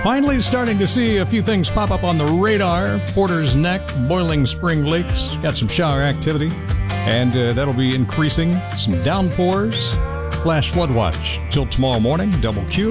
Finally starting to see a few things pop up on the radar. Porter's Neck, Boiling Spring Lakes, got some shower activity. And that'll be increasing. Some downpours. Flash flood watch till tomorrow morning. Double Q.